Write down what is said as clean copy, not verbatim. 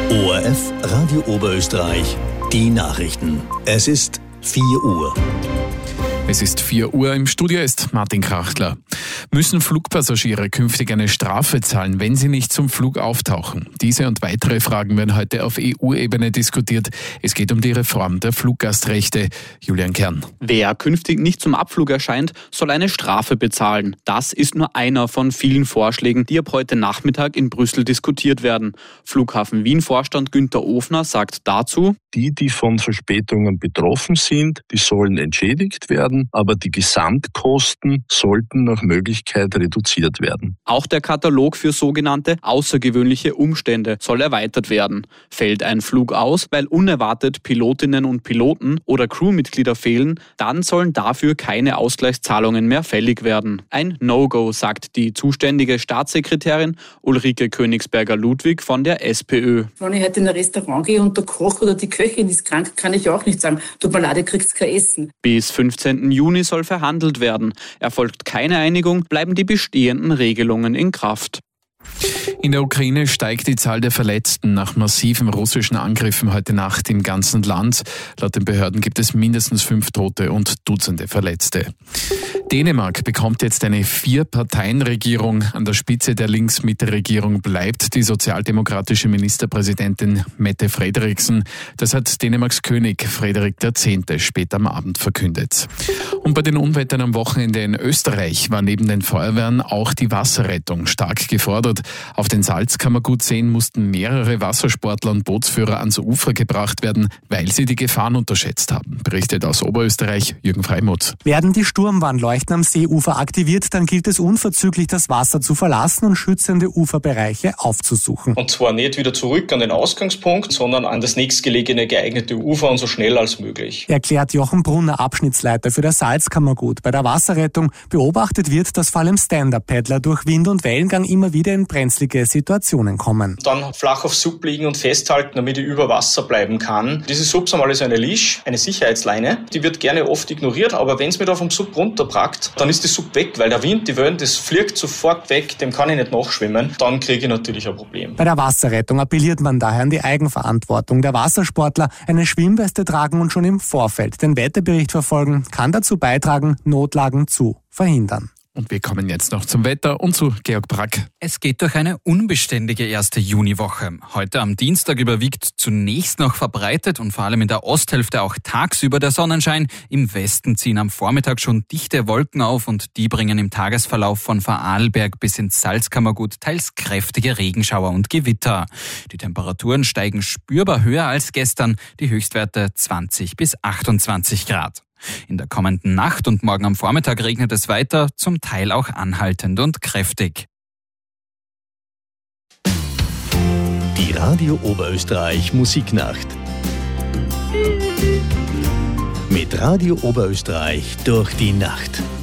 ORF Radio Oberösterreich, die Nachrichten. Es ist 4 Uhr. Es ist 4 Uhr, im Studio ist Martin Krachtler. Müssen Flugpassagiere künftig eine Strafe zahlen, wenn sie nicht zum Flug auftauchen? Diese und weitere Fragen werden heute auf EU-Ebene diskutiert. Es geht um die Reform der Fluggastrechte. Julian Kern. Wer künftig nicht zum Abflug erscheint, soll eine Strafe bezahlen. Das ist nur einer von vielen Vorschlägen, die ab heute Nachmittag in Brüssel diskutiert werden. Flughafen Wien-Vorstand Günther Ofner sagt dazu: Die von Verspätungen betroffen sind, die sollen entschädigt werden, aber die Gesamtkosten sollten nach Möglichkeit reduziert werden. Auch der Katalog für sogenannte außergewöhnliche Umstände soll erweitert werden. Fällt ein Flug aus, weil unerwartet Pilotinnen und Piloten oder Crewmitglieder fehlen, dann sollen dafür keine Ausgleichszahlungen mehr fällig werden. Ein No-Go, sagt die zuständige Staatssekretärin Ulrike Königsberger-Ludwig von der SPÖ. Wenn ich heute in ein Restaurant gehe und der Koch oder die Köchin ist krank, kann ich auch nicht sagen, tut mir leid, ihr kriegt kein Essen. Bis 15. Juni soll verhandelt werden. Erfolgt keine Einigung, bleiben die bestehenden Regelungen in Kraft. In der Ukraine steigt die Zahl der Verletzten nach massiven russischen Angriffen heute Nacht im ganzen Land. Laut den Behörden gibt es mindestens 5 Tote und Dutzende Verletzte. Dänemark bekommt jetzt eine 4-Parteien-Regierung. An der Spitze der Links-Mitte-Regierung bleibt die sozialdemokratische Ministerpräsidentin Mette Frederiksen. Das hat Dänemarks König Frederik X. später am Abend verkündet. Und bei den Unwettern am Wochenende in Österreich war neben den Feuerwehren auch die Wasserrettung stark gefordert. Auf den Salzkammergutseen mussten mehrere Wassersportler und Bootsführer ans Ufer gebracht werden, weil sie die Gefahren unterschätzt haben. Berichtet aus Oberösterreich Jürgen Freimuth. Werden die Sturmwarnleuchten am Seeufer aktiviert, dann gilt es unverzüglich, das Wasser zu verlassen und schützende Uferbereiche aufzusuchen. Und zwar nicht wieder zurück an den Ausgangspunkt, sondern an das nächstgelegene geeignete Ufer und so schnell als möglich. Erklärt Jochen Brunner, Abschnittsleiter für das Salzkammergut. Bei der Wasserrettung beobachtet wird, dass vor allem Stand-Up-Paddler durch Wind- und Wellengang immer wieder in brenzlige Situationen kommen. Dann flach auf Sub liegen und festhalten, damit ich über Wasser bleiben kann. Diese Subs haben alle so eine Leash, eine Sicherheitsleine. Die wird gerne oft ignoriert, aber wenn es mir da vom Sub runterpackt, dann ist die Sub weg, weil der Wind, die Wellen, das fliegt sofort weg, dem kann ich nicht nachschwimmen. Dann kriege ich natürlich ein Problem. Bei der Wasserrettung appelliert man daher an die Eigenverantwortung der Wassersportler, eine Schwimmweste tragen und schon im Vorfeld den Wetterbericht verfolgen, kann dazu beitragen, Notlagen zu verhindern. Und wir kommen jetzt noch zum Wetter und zu Georg Brack. Es geht durch eine unbeständige erste Juniwoche. Heute am Dienstag überwiegt zunächst noch verbreitet und vor allem in der Osthälfte auch tagsüber der Sonnenschein. Im Westen ziehen am Vormittag schon dichte Wolken auf und die bringen im Tagesverlauf von Vorarlberg bis ins Salzkammergut teils kräftige Regenschauer und Gewitter. Die Temperaturen steigen spürbar höher als gestern, die Höchstwerte 20 bis 28 Grad. In der kommenden Nacht und morgen am Vormittag regnet es weiter, zum Teil auch anhaltend und kräftig. Die Radio Oberösterreich Musiknacht. Mit Radio Oberösterreich durch die Nacht.